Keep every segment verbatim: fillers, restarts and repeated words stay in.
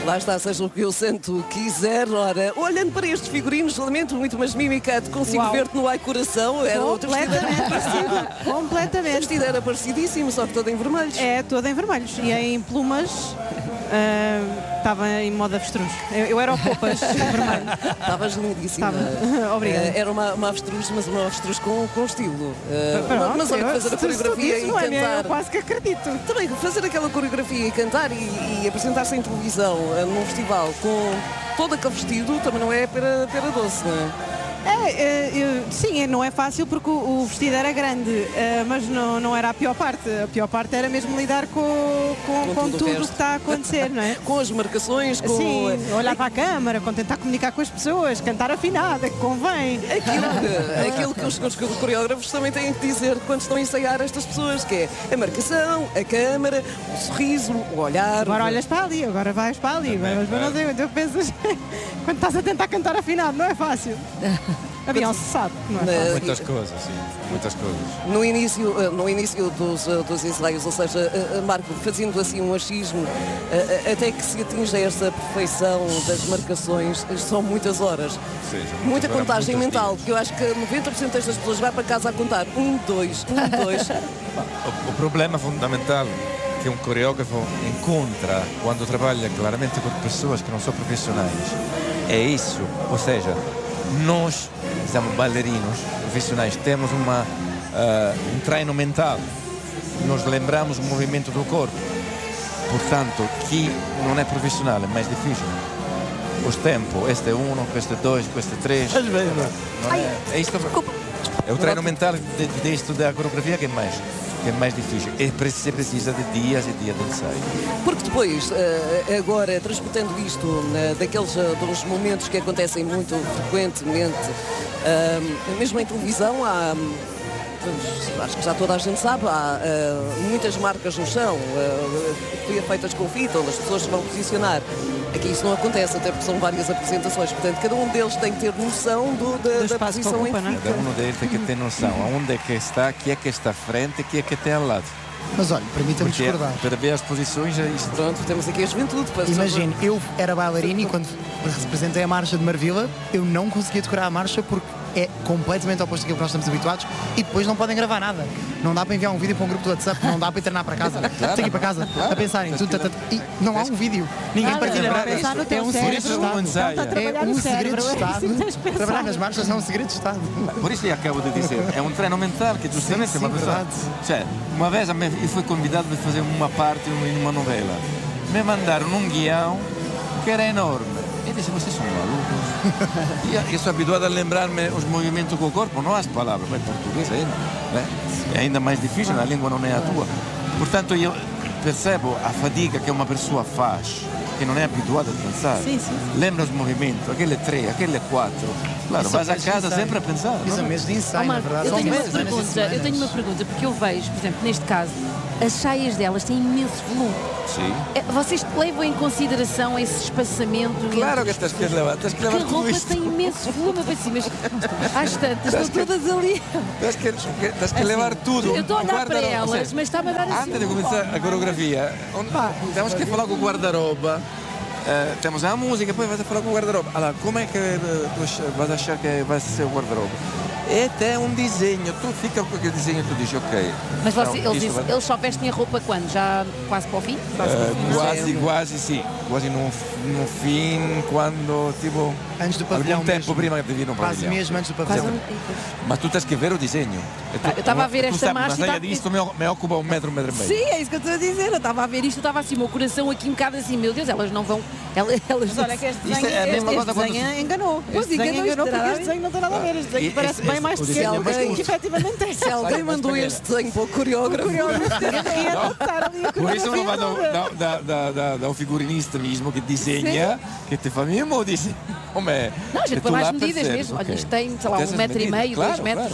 Lá está, seja o que o santo quiser. Ora, olhando para estes figurinos, lamento muito, mas Mimicat, consigo Uau. ver-te no Ai Coração. Era outro vestido, era Completamente. parecido. O Completamente. vestido era parecidíssimo, só que todo em vermelhos. É, todo em vermelhos e em plumas. Estava em moda avestruz. Eu, eu era o Popas vermelho. Estavas lindíssima. Estava. Obrigada. Eh, era uma, uma avestruz, mas uma avestruz com, com estilo. Eh, Pronto, mas olha, eu- fazer a se- se tu coreografia dizes, e Noémia, eu cantar. quase que acredito. Também fazer aquela coreografia e cantar e, e apresentar-se em televisão eh, num festival com todo aquele vestido também não é pera, pera doce, não é? É, é, eu- sim, não é fácil porque o, o vestido era grande, é, mas não, não era a pior parte. A pior parte era mesmo lidar com, com, Com com tudo o tudo o que resto. está a acontecer, não é? Com as marcações, com Sim, olhar para a câmara, com tentar comunicar com as pessoas, cantar afinada, que convém. aquilo que, aquilo que os senhores coreógrafos também têm que dizer quando estão a ensaiar estas pessoas, que é a marcação, a câmara, o sorriso, o olhar. Agora olhas para ali, agora vais para ali, agora vais para não sei, então pensas, quando estás a tentar cantar afinado, não é fácil. A Beyoncé sabe, não é Na- fácil. Muitas coisas, sim. Muitas coisas. No início, eh, no início dos, eh, dos ensaios, ou seja, eh, eh, Marco, fazendo assim um achismo, eh, eh, até que se atinja esta perfeição das marcações, eh, são muitas horas. Sim, são Muita muitas horas, contagem muitos mental, dias. porque eu acho que noventa por cento destas pessoas vai para casa a contar um, dois, um, dois. O, o problema fundamental que um coreógrafo encontra quando trabalha claramente com pessoas que não são profissionais é isso, ou seja, nós, siamo bailarinos profissionais, temos uma, uh, um treino mental, nós lembramos o movimento do corpo, portanto, chi non è profissionale é mais difícil. Os tempos, este é um, este é dois, este é três. Não é, é, isto, é o treino mental de, de isto da coreografia que é mais, que é mais difícil. E você precisa de dias e dias de ensaio. Porque depois, eh, agora, transportando isto eh, daqueles eh, dos momentos que acontecem muito frequentemente, eh, mesmo em televisão, há, hum, acho que já toda a gente sabe, há eh, muitas marcas no chão, eh, feitas com fita, onde as pessoas se vão posicionar. Aqui isso não acontece, até porque são várias apresentações, portanto, cada um deles tem que ter noção do, da, Do da espaço que posição em ocupa, que não é? fica. Cada um deles tem que ter noção aonde é que está, quem é que está à frente e quem é que está ao lado. Mas olha, permita-me Porque discordar. para ver as posições é isto. Pronto, temos aqui a juventude. Para Imagine, eu era bailarino e quando representei a marcha de Marvila, eu não conseguia decorar a marcha porque é completamente oposto àquilo que nós estamos habituados e depois não podem gravar nada. Não dá para enviar um vídeo para um grupo do WhatsApp, não dá para internar para casa. Tem que ir para casa a pensar em tudo. Tata, e não há um vídeo. Ninguém Nada, partilha não há nada. pensar no teu É um cérebro. segredo de Por isso não Estado. ensaia. Está a trabalhar É no um segredo de cérebro, é Estado. assim que tens de pensar. Trabalhar nas marchas é um segredo de Estado. Por isso eu acabo de dizer, é um treino mental que justamente Sim, uma sim, pessoa. verdade. Cioè, uma vez a me- eu fui convidado para fazer uma parte em uma novela. Me mandaram um guião que era enorme. E disse, vocês são malucos. E eu, eu sou habituado a lembrar-me os movimentos com o corpo, não as palavras. Mas português ainda, né? É ainda mais difícil, a língua não é a tua. Portanto, eu percebo a fadiga que uma pessoa faz, que não é habituada a dançar. Sim, sim. Lembra os movimentos, aquele três, aquele quatro. Claro, Isso vais a meses de casa ensaio. sempre a pensar. Isso é não? meses de Ó, ensaio, na Marco, verdade. eu São tenho uma meses, não é meses de pergunta, eu tenho uma semanas. pergunta, porque eu vejo, por exemplo, neste caso, as saias delas têm imenso volume. Sim. É, Vocês levam em consideração esse espaçamento? Claro entre que tens que levar, tens que Que levar a tudo roupa isto. tem imenso volume, eu pensei, mas às tantas, estão todas ali. Tens que, que- tens que levar tudo. Eu estou a O olhar para guarda-roupa, elas, ou seja, mas está-me a dar assim. Antes de começar a coreografia, onde- temos que falar com o guarda-roupa. Eh, temos a música, depois vais a falar com o guarda-roupa. Allora, como é que eh, tu ach- vais achar que vai ser o guarda-roupa? É até um desenho, tu fica com aquele desenho e tu dizes, ok. Mas não, você, eles, isto vai- eles só vestem a roupa quando? Já quase para o fim? Eh, quase, quase sim. Quase no, no fim, quando tipo. Antes do algum pavilhão tempo mesmo. prima de vir no Quase pavilhão. mesmo antes do Quase pavilhão. um... Mas tu tens que ver o desenho. Tá, eu estava a ver tu esta sabes, marcha Mas e daí tava- disto me, me ocupa um metro, um metro e meio. Sim, é isso que eu estou a dizer. Eu estava a ver isto, eu estava assim, o meu coração aqui um bocado assim, meu Deus, elas não vão. Elas, elas Mas olha que este Isto desenho, é a este, mesma este coisa quando desenho enganou. Pois, Este desenho enganou, enganou isto porque terá este desenho não tem nada a ver. Este desenho E parece esse- bem mais o desenho pequeno é mais do que curto. efetivamente é. Se alguém mandou este desenho para o O coreógrafo, coreógrafo ia adaptar ali a Por isso não vai coreografia dar, toda. dar, dar, dar, dar o figurinista mesmo que desenha, que te faz mesmo ou diz, como é? Não, a gente que põe tu mais lá medidas percebes, mesmo. Olha, ok. isto tem, sei lá, Tens um as metro e medidas, meio, claro, dois metros. claro. de-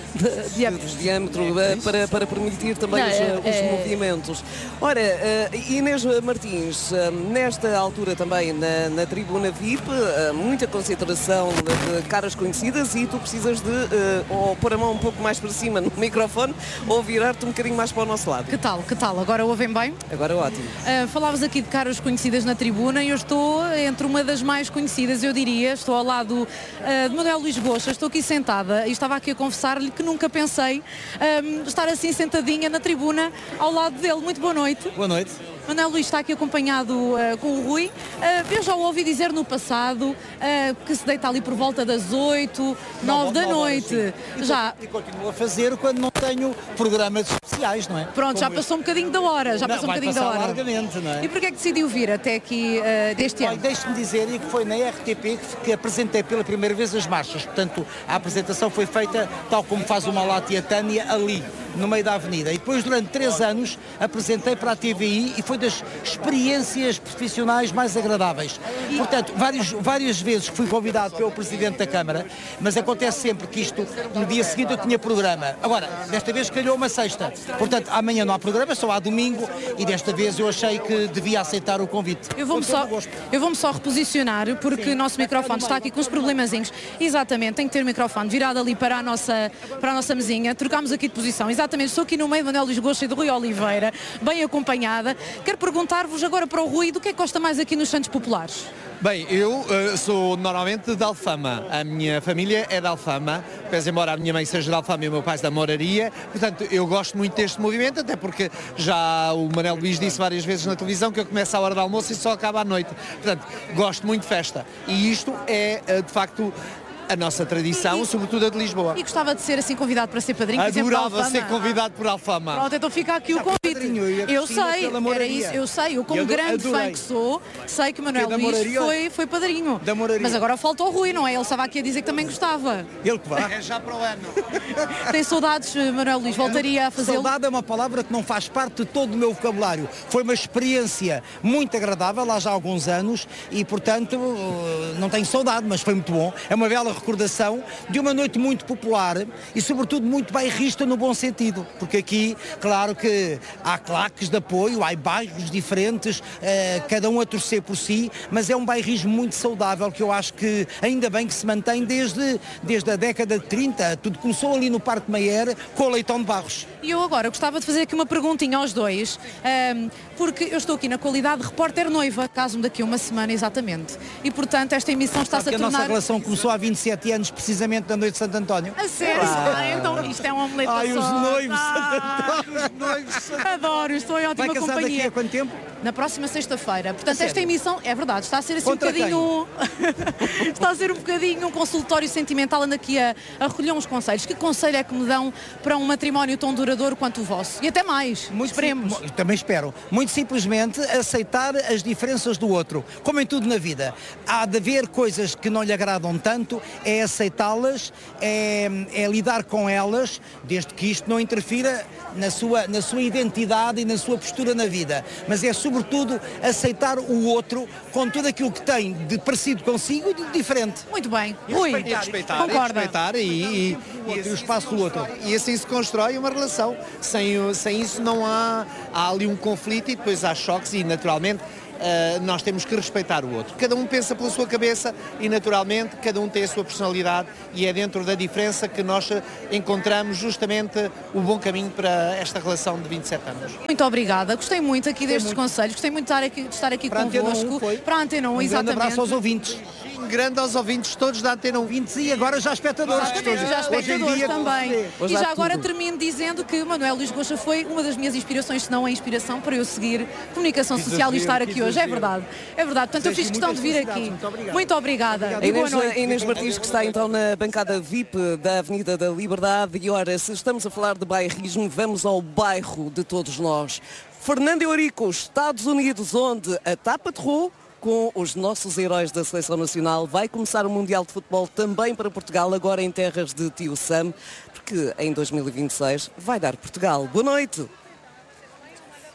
de diâmetro. de diâmetro uh, para, para permitir também Não, os, é, os é... movimentos. Ora, uh, Inês Martins, uh, nesta altura também na, na tribuna V I P, uh, muita concentração de, de caras conhecidas e tu precisas de uh, ou pôr a mão um pouco mais para cima no microfone ou virar-te um bocadinho mais para o nosso lado. Que tal, que tal? Agora ouvem bem? Agora ótimo. Uh, falavas aqui de caras conhecidas na tribuna e eu estou entre uma das mais conhecidas, eu diria, estou ao lado uh, de Manuel Luís Goxa, estou aqui sentada e estava aqui a confessar-lhe que nunca pensei um, estar assim sentadinha na tribuna ao lado dele. Muito boa noite. Boa noite. Manuel Luís está aqui acompanhado uh, com o Rui. Uh, eu já o ouvi dizer no passado uh, que se deita ali por volta das oito, nove da noite. Horas, já. E continuo a fazer quando não tenho programas especiais, não é? Pronto, Como já passou um bocadinho da hora. Já não, passou um vai bocadinho da passar hora. largamente, não é? E porquê é que decidiu vir até aqui uh, deste Olha, ano? deixe-me dizer que foi na R T P que, que apresentei pela primeira vez as marchas. Portanto, a apresentação foi feita tal como faz uma Látia Tânia ali, no meio da avenida. E depois, durante três anos, apresentei para a T V I e foi das experiências profissionais mais agradáveis. Portanto, vários, várias vezes fui convidado pelo Presidente da Câmara, mas acontece sempre que isto, no dia seguinte eu tinha programa. Agora, desta vez calhou uma sexta. Portanto, amanhã não há programa, só há domingo e desta vez eu achei que devia aceitar o convite. Eu vou-me só, eu vou-me só reposicionar porque o nosso microfone está aqui com uns problemazinhos. Exatamente, tem que ter o microfone virado ali para a nossa, para a nossa mesinha. Trocámos aqui de posição. Exatamente, estou aqui no meio de Manuel Luís Goxa e de Rui Oliveira, bem acompanhada. Quero perguntar-vos agora para o Rui, do que é que gosta mais aqui nos Santos Populares? Bem, eu uh, sou normalmente de Alfama, a minha família é de Alfama, pese embora a minha mãe seja de Alfama e o meu pai da Moraria, portanto eu gosto muito deste movimento, até porque já o Manuel Luís disse várias vezes na televisão que eu começo à hora do almoço e só acaba à noite, portanto gosto muito de festa e isto é uh, de facto a nossa tradição, e, sobretudo a de Lisboa. E gostava de ser assim convidado para ser padrinho, por exemplo, Adorava ser convidado por Alfama. Pronto, então fica aqui o convite. Eu, eu sei, era isso, eu sei, eu como adorei. grande fã que sou, sei que o Manuel Luís Moraria, foi, foi padrinho. Da Moraria. Mas agora falta o Rui, não é? Ele estava aqui a dizer que também gostava. Ele que vai. É já para o ano. Tem saudades, Manuel Luís? Voltaria a fazê-lo? Saudade é uma palavra que não faz parte de todo o meu vocabulário. Foi uma experiência muito agradável, lá já há alguns anos, e portanto não tenho saudade, mas foi muito bom. É uma bela recordação de uma noite muito popular e sobretudo muito bairrista no bom sentido, porque aqui, claro que há claques de apoio, há bairros diferentes, eh, cada um a torcer por si, mas é um bairrismo muito saudável que eu acho que ainda bem que se mantém desde, desde a década de trinta. Tudo começou ali no Parque Mayer com o Leitão de Barros. E eu agora gostava de fazer aqui uma perguntinha aos dois, um, porque eu estou aqui na qualidade de repórter noiva, caso-me daqui a uma semana exatamente, e portanto esta emissão está-se a Porque tornar... a nossa relação começou há vinte e sete anos, precisamente na noite de Santo António. A sério? Ah, então isto é uma omeleta Ai, só. os noivos, Ah, os noivos. adoro, estou em ótima Vai casar companhia. daqui a quanto tempo? Na próxima sexta-feira. Portanto, A esta sério? emissão, é verdade, está a ser assim Contra um bocadinho... está a ser um bocadinho um consultório sentimental, ando aqui a, a recolher uns conselhos. Que conselho é que me dão para um matrimónio tão duradouro quanto o vosso? E até mais, Muito esperemos. sim- também espero. Muito simplesmente aceitar as diferenças do outro. Como em tudo na vida. Há de haver coisas que não lhe agradam tanto, é aceitá-las, é, é lidar com elas, desde que isto não interfira na sua, na sua identidade e na sua postura na vida. Mas é sobretudo aceitar o outro com tudo aquilo que tem de parecido consigo e de diferente. Muito bem. Rui, E respeitar, concorda? e respeitar e, e, E o espaço do outro. E assim se constrói uma relação. Sem, o- sem isso não há, há ali um conflito e depois há choques e naturalmente Uh, nós temos que respeitar o outro. Cada um pensa pela sua cabeça e naturalmente cada um tem a sua personalidade e é dentro da diferença que nós encontramos justamente o bom caminho para esta relação de vinte e sete anos. Muito obrigada, gostei muito aqui destes conselhos, gostei muito de estar aqui, de estar aqui Para a Antena convosco. um foi. Para a Antena um, Um grande exatamente. abraço aos ouvintes. Um grande aos ouvintes todos da Antena um. Ouvintes e agora já espectadores. Exatamente, já Hoje em espectadores dia, também. Hoje E há já agora tudo. termino dizendo que Manuel Luís Goxa foi uma das minhas inspirações, se não a inspiração, para eu seguir comunicação social e estar aqui hoje. É verdade, é verdade. Portanto, eu fiz questão de vir aqui. Muito obrigada. A E boa Inês, noite. a Inês Martins, que está então na bancada V I P da Avenida da Liberdade. E ora, se estamos a falar de bairrismo, vamos ao bairro de todos nós. Fernando Eurico, Estados Unidos, onde a tapa de rua com os nossos heróis da Seleção Nacional. Vai começar o Mundial de Futebol também para Portugal, agora em terras de Tio Sam, porque em dois mil e vinte e seis vai dar Portugal. Boa noite.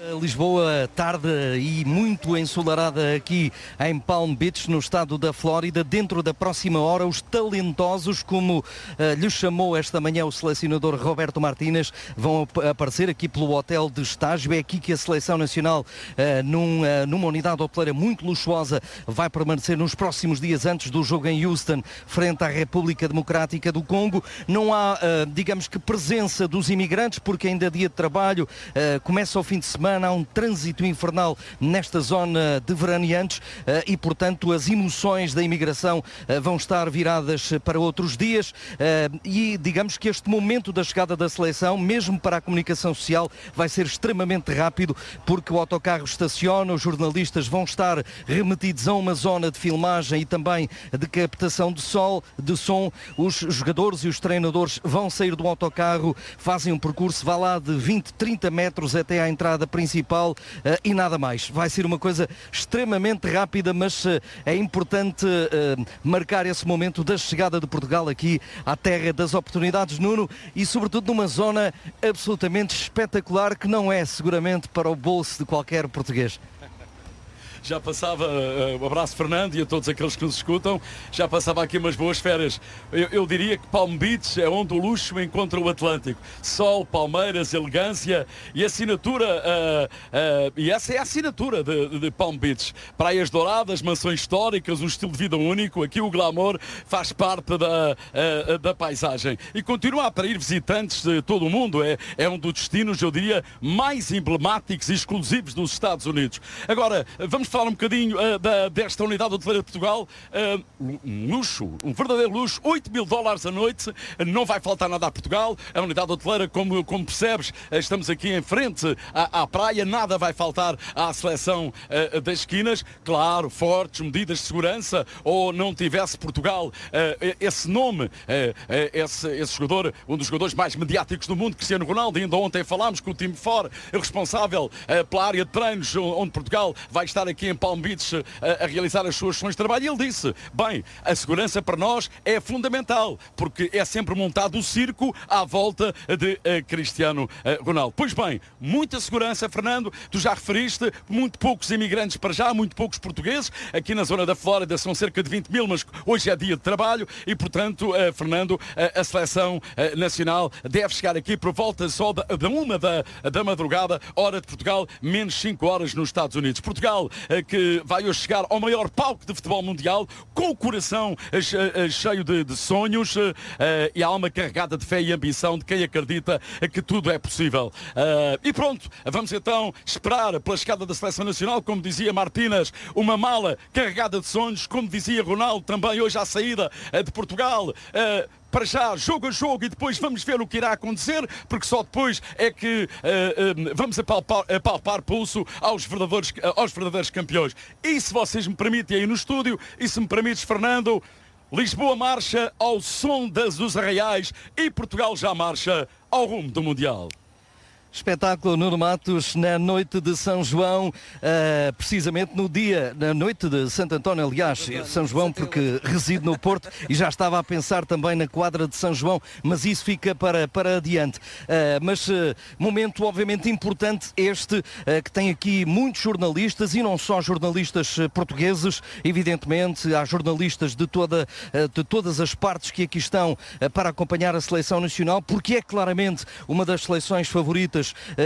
Lisboa, tarde e muito ensolarada aqui em Palm Beach, no estado da Flórida. Dentro da próxima hora, os talentosos, como uh, lhe chamou esta manhã o selecionador Roberto Martínez, vão ap aparecer aqui pelo hotel de estágio. É aqui que a Seleção Nacional, uh, num, uh, numa unidade hoteleira muito luxuosa, vai permanecer nos próximos dias antes do jogo em Houston, frente à República Democrática do Congo. Não há, uh, digamos que, presença dos imigrantes, porque ainda é dia de trabalho, uh, começa o fim de semana. Há um trânsito infernal nesta zona de veraneantes uh, e, portanto, as emoções da imigração uh, vão estar viradas para outros dias uh, e, digamos que este momento da chegada da seleção, mesmo para a comunicação social, vai ser extremamente rápido, porque o autocarro estaciona, os jornalistas vão estar remetidos a uma zona de filmagem e também de captação de, sol, de som. Os jogadores e os treinadores vão sair do autocarro, fazem um percurso, vá lá, de vinte, trinta metros até à entrada principal uh, e nada mais. Vai ser uma coisa extremamente rápida, mas uh, é importante uh, marcar esse momento da chegada de Portugal aqui à terra das oportunidades, Nuno, e sobretudo numa zona absolutamente espetacular que não é seguramente para o bolso de qualquer português. Já passava, uh, um abraço Fernando e a todos aqueles que nos escutam, já passava aqui umas boas férias. Eu, eu diria que Palm Beach é onde o luxo encontra o Atlântico. Sol, palmeiras, elegância e assinatura, uh, uh, e essa é a assinatura de, de Palm Beach. Praias douradas, mansões históricas, um estilo de vida único. Aqui o glamour faz parte da, uh, da paisagem. E continua a atrair visitantes de todo o mundo. É, é um dos destinos, eu diria, mais emblemáticos e exclusivos dos Estados Unidos. Agora, vamos falar um bocadinho uh, da, desta unidade hoteleira de Portugal. Uh, um luxo, um verdadeiro luxo, oito mil dólares a noite, uh, não vai faltar nada a Portugal. A unidade hoteleira, como, como percebes, uh, estamos aqui em frente à, à praia, nada vai faltar à seleção uh, das esquinas. Claro, fortes medidas de segurança, ou não tivesse Portugal uh, esse nome, uh, uh, esse, esse jogador, um dos jogadores mais mediáticos do mundo, Cristiano Ronaldo. Ainda ontem falámos com o time fora, responsável uh, pela área de treinos, onde Portugal vai estar aqui em Palm Beach a, a realizar as suas sessões de trabalho, e ele disse, bem, a segurança para nós é fundamental, porque é sempre montado o circo à volta de uh, Cristiano uh, Ronaldo. Pois bem, muita segurança, Fernando, tu já referiste, muito poucos imigrantes para já, muito poucos portugueses, aqui na zona da Flórida são cerca de vinte mil, mas hoje é dia de trabalho e, portanto, uh, Fernando, uh, a seleção uh, nacional deve chegar aqui por volta só de, de uma da, da madrugada, hora de Portugal, menos cinco horas nos Estados Unidos. Portugal que vai hoje chegar ao maior palco de futebol mundial, com o coração cheio de, de sonhos e a alma carregada de fé e ambição de quem acredita que tudo é possível. E pronto, vamos então esperar pela chegada da Seleção Nacional, como dizia Martínez, uma mala carregada de sonhos, como dizia Ronaldo também hoje à saída de Portugal. Para já, jogo a jogo, e depois vamos ver o que irá acontecer, porque só depois é que uh, uh, vamos apalpar, apalpar pulso aos verdadeiros, aos verdadeiros campeões. E se vocês me permitem aí no estúdio, e se me permites, Fernando, Lisboa marcha ao som das, dos arraiais e Portugal já marcha ao rumo do Mundial. Espetáculo, Nuno Matos, na noite de São João, uh, precisamente no dia, na noite de Santo António, aliás, São João, porque reside no Porto e já estava a pensar também na quadra de São João, mas isso fica para, para adiante. Uh, mas uh, momento obviamente importante este, uh, que tem aqui muitos jornalistas, e não só jornalistas uh, portugueses, evidentemente, há jornalistas de, toda, uh, de todas as partes que aqui estão uh, para acompanhar a seleção nacional, porque é claramente uma das seleções favoritas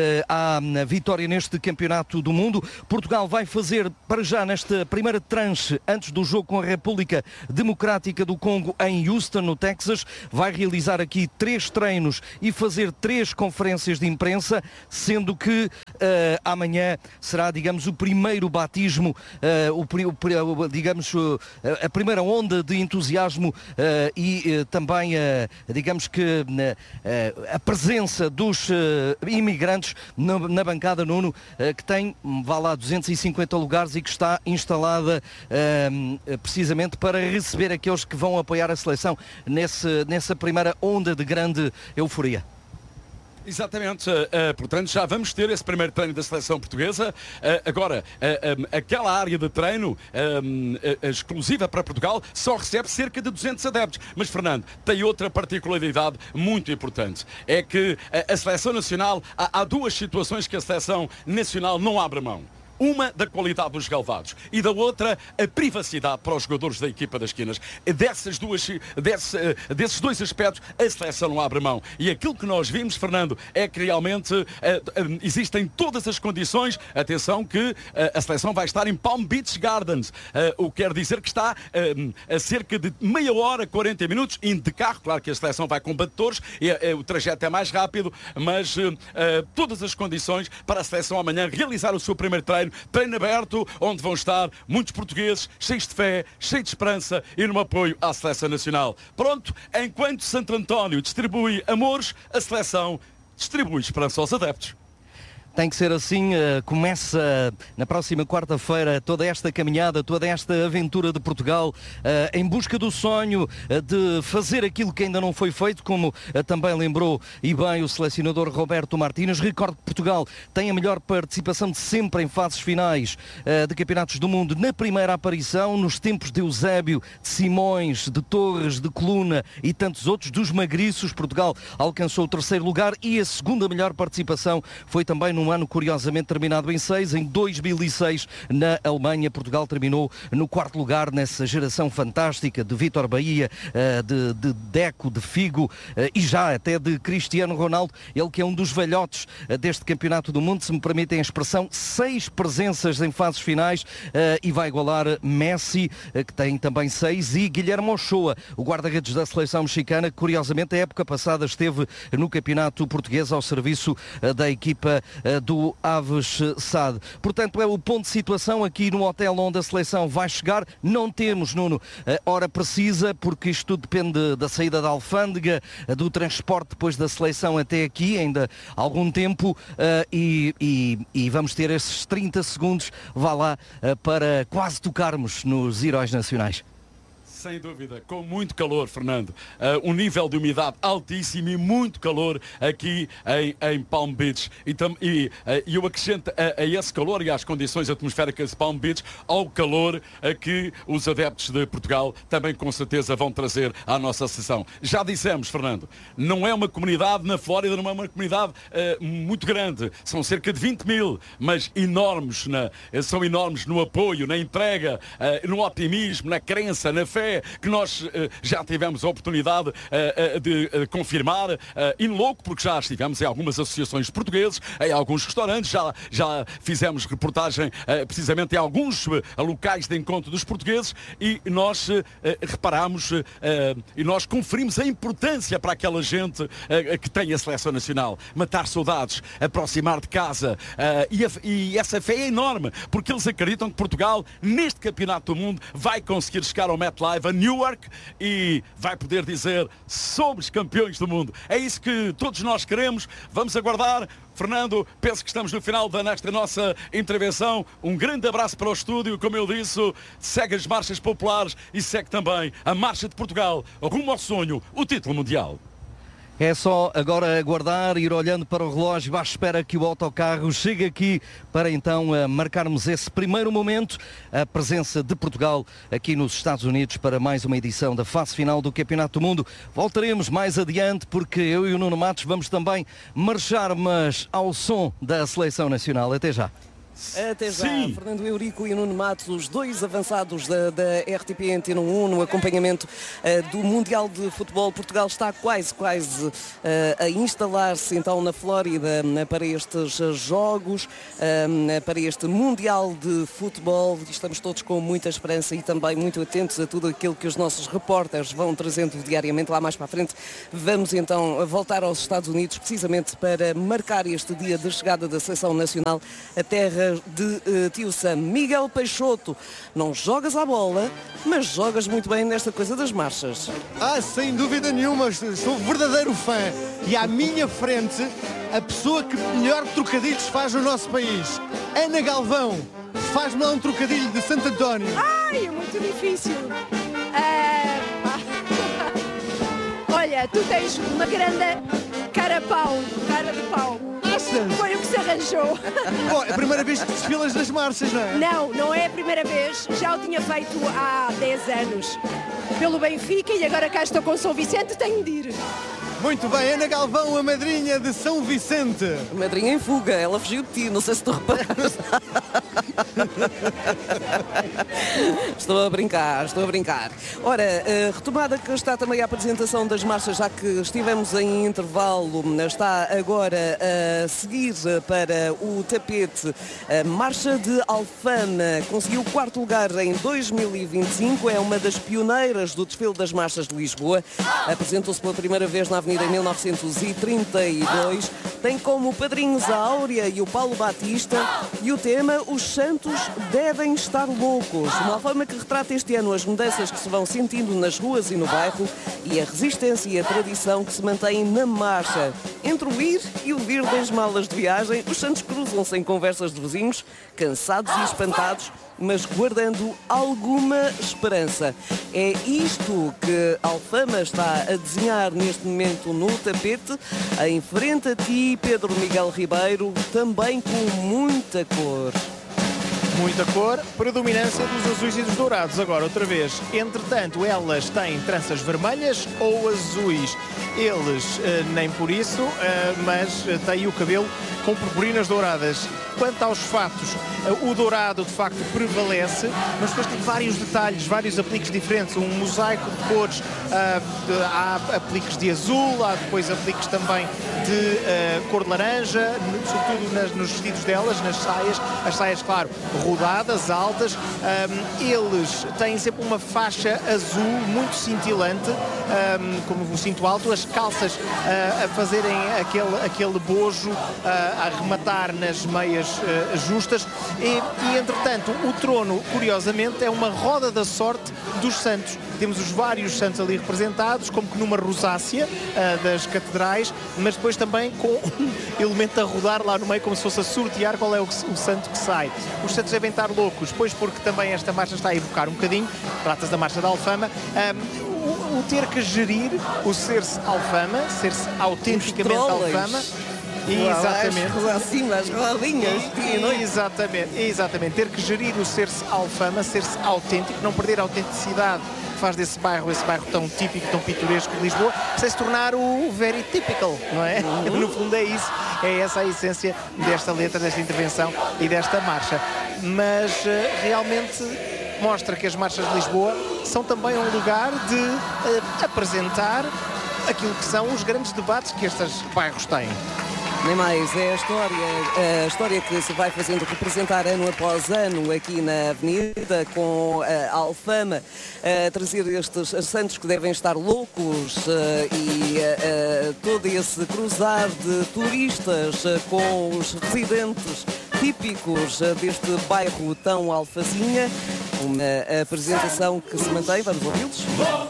à vitória neste campeonato do mundo. Portugal vai fazer, para já, nesta primeira tranche, antes do jogo com a República Democrática do Congo em Houston, no Texas, vai realizar aqui três treinos e fazer três conferências de imprensa, sendo que uh, amanhã será, digamos, o primeiro batismo, uh, o, o, digamos, uh, a primeira onda de entusiasmo uh, e uh, também, uh, digamos que, uh, a presença dos uh, imigrantes na, na bancada, Nuno, uh, que tem, vá lá, duzentos e cinquenta lugares e que está instalada uh, precisamente para receber aqueles que vão apoiar a seleção nesse, nessa primeira onda de grande euforia. Exatamente, uh, uh, portanto já vamos ter esse primeiro treino da seleção portuguesa. Uh, agora, uh, um, aquela área de treino um, uh, exclusiva para Portugal só recebe cerca de duzentos adeptos. Mas, Fernando, tem outra particularidade muito importante. É que a, a seleção nacional, há, há duas situações que a seleção nacional não abre mão. Uma, da qualidade dos relevados, e da outra, a privacidade para os jogadores da equipa das esquinas. Dessas duas, desse, desses dois aspectos, a seleção não abre mão. E aquilo que nós vimos, Fernando, é que realmente uh, uh, existem todas as condições. Atenção que uh, a seleção vai estar em Palm Beach Gardens, uh, o que quer dizer que está uh, a cerca de meia hora, quarenta minutos, indo de carro. Claro que a seleção vai com batedores, e, uh, o trajeto é mais rápido, mas uh, uh, todas as condições para a seleção amanhã realizar o seu primeiro treino. Treino aberto, onde vão estar muitos portugueses, cheios de fé, cheios de esperança e no apoio à seleção nacional. Pronto, enquanto Santo António distribui amores, a seleção distribui esperança aos adeptos. Tem que ser assim, uh, começa na próxima quarta-feira toda esta caminhada, toda esta aventura de Portugal, uh, em busca do sonho uh, de fazer aquilo que ainda não foi feito, como uh, também lembrou e bem o selecionador Roberto Martínez. Recordo que Portugal tem a melhor participação de sempre em fases finais uh, de campeonatos do mundo. Na primeira aparição, nos tempos de Eusébio, de Simões, de Torres, de Coluna e tantos outros, dos magriços, Portugal alcançou o terceiro lugar, e a segunda melhor participação foi também no um ano curiosamente terminado em seis. Em dois mil e seis, na Alemanha, Portugal terminou no quarto lugar nessa geração fantástica de Vítor Bahia, de, de Deco, de Figo e já até de Cristiano Ronaldo, ele que é um dos velhotes deste campeonato do mundo, se me permitem a expressão, seis presenças em fases finais, e vai igualar Messi, que tem também seis, e Guilherme Ochoa, o guarda-redes da seleção mexicana, que curiosamente a época passada esteve no campeonato português ao serviço da equipa do Aves Sade. Portanto, é o ponto de situação aqui no hotel onde a seleção vai chegar. Não temos, Nuno, a hora precisa, porque isto tudo depende da saída da alfândega, do transporte depois da seleção até aqui, ainda há algum tempo, e, e, e vamos ter esses trinta segundos, vá lá, para quase tocarmos nos heróis nacionais. Sem dúvida, com muito calor, Fernando. Uh, um nível de umidade altíssimo e muito calor aqui em, em Palm Beach. E, tam, e uh, eu acrescento a, a esse calor e às condições atmosféricas de Palm Beach, ao calor a que os adeptos de Portugal também com certeza vão trazer à nossa sessão. Já dissemos, Fernando, não é uma comunidade na Flórida, não é uma comunidade uh, muito grande. São cerca de vinte mil, mas enormes, na, são enormes no apoio, na entrega, uh, no otimismo, na crença, na fé, que nós uh, já tivemos a oportunidade uh, uh, de uh, confirmar, uh, e louco, porque já estivemos em algumas associações de portugueses, em alguns restaurantes, já, já fizemos reportagem uh, precisamente em alguns uh, locais de encontro dos portugueses, e nós uh, reparamos uh, e nós conferimos a importância para aquela gente uh, que tem a seleção nacional, matar saudades, aproximar de casa, uh, e, a, e essa fé é enorme, porque eles acreditam que Portugal, neste campeonato do mundo, vai conseguir chegar ao MetLife, a Newark, e vai poder dizer: somos campeões do mundo. É isso que todos nós queremos. Vamos aguardar. Fernando, penso que estamos no final da nesta nossa intervenção. Um grande abraço para o estúdio. Como eu disse, segue as marchas populares e segue também a Marcha de Portugal, rumo ao sonho, o título mundial. É só agora aguardar, ir olhando para o relógio à espera que o autocarro chegue aqui para então marcarmos esse primeiro momento, a presença de Portugal aqui nos Estados Unidos para mais uma edição da fase final do Campeonato do Mundo. Voltaremos mais adiante porque eu e o Nuno Matos vamos também marchar, mas ao som da Seleção Nacional. Até já. Até já, Sim. Fernando Eurico e Nuno Matos, os dois avançados da, da R T P Antena um no acompanhamento uh, do Mundial de Futebol. Portugal está quase, quase uh, a instalar-se então na Flórida uh, para estes uh, jogos, uh, para este Mundial de Futebol. Estamos todos com muita esperança e também muito atentos a tudo aquilo que os nossos repórteres vão trazendo diariamente. Lá mais para a frente vamos então voltar aos Estados Unidos precisamente para marcar este dia de chegada da Seleção Nacional à terra de uh, Tio Sam. Miguel Peixoto, não jogas à bola, mas jogas muito bem nesta coisa das marchas. Ah, sem dúvida nenhuma, sou verdadeiro fã. E à minha frente, a pessoa que melhor trocadilhos faz no nosso país, Ana Galvão. Faz-me lá um trocadilho de Santo António. Ai, é muito difícil. É... Olha, tu tens uma grande cara pau, cara de pau. Achas? Foi o que se arranjou. Bom, é a primeira vez que desfilas nas marchas, não é? Não, não é a primeira vez. Já o tinha feito há dez anos. Pelo Benfica e agora cá estou com São Vicente, tenho de ir. Muito bem, Ana Galvão, a madrinha de São Vicente. A madrinha em fuga, ela fugiu de ti, não sei se tu reparaste. Estou a brincar, estou a brincar. Ora, uh, retomada que está também a apresentação das marchas, já que estivemos em intervalo, está agora a seguir para o tapete a Marcha de Alfama. Conseguiu o quarto lugar em dois mil e vinte e cinco, é uma das pioneiras do desfile das marchas de Lisboa. Apresentou-se pela primeira vez na Avenida em mil novecentos e trinta e dois. Tem como padrinhos a Áurea e o Paulo Batista e o tema Os Santos Devem Estar Loucos. Uma Alfama que retrata este ano as mudanças que se vão sentindo nas ruas e no bairro e a resistência e a tradição que se mantém na marcha. Entre o ir e o vir das malas de viagem, os santos cruzam-se em conversas de vizinhos, cansados e espantados, mas guardando alguma esperança. É isto que Alfama está a desenhar neste momento no tapete. Em frente a ti, Pedro Miguel Ribeiro, também com muita cor. Muita cor, predominância dos azuis e dos dourados. Agora, outra vez, entretanto, elas têm tranças vermelhas ou azuis. Eles, eh, nem por isso, eh, mas eh, têm o cabelo com purpurinas douradas. Quanto aos fatos, o dourado de facto prevalece, mas depois tem vários detalhes, vários apliques diferentes, um mosaico de cores. Há apliques de azul, há depois apliques também de cor de laranja, sobretudo nas, nos vestidos delas, nas saias, as saias, claro, rodadas, altas. Eles têm sempre uma faixa azul muito cintilante, como o cinto alto, as calças a fazerem aquele, aquele bojo, a rematar nas meias justas e, e, entretanto, o trono, curiosamente, é uma roda da sorte dos santos. Temos os vários santos ali representados, como que numa rosácea uh, das catedrais, mas depois também com um elemento a rodar lá no meio, como se fosse a sortear qual é o, o santo que sai. Os santos devem estar loucos, pois porque também esta marcha está a evocar um bocadinho, trata-se da marcha da Alfama, um, o, o ter que gerir o ser-se Alfama, ser-se autenticamente Alfama. Exatamente. Assim, as rodinhas. E, exatamente, exatamente. Ter que gerir o ser-se Alfama, ser-se autêntico, não perder a autenticidade que faz desse bairro, esse bairro tão típico, tão pitoresco de Lisboa, sem se tornar o very typical, não é? Uhum. No fundo é isso, é essa a essência desta letra, desta intervenção e desta marcha. Mas realmente mostra que as marchas de Lisboa são também um lugar de uh, apresentar aquilo que são os grandes debates que estes bairros têm. Nem mais, é a história, a história que se vai fazendo representar ano após ano aqui na Avenida, com a Alfama a trazer estes santos que devem estar loucos e a, a, todo esse cruzar de turistas com os residentes típicos deste bairro tão alfacinha. Uma apresentação que se mantém, vamos ouvi-los?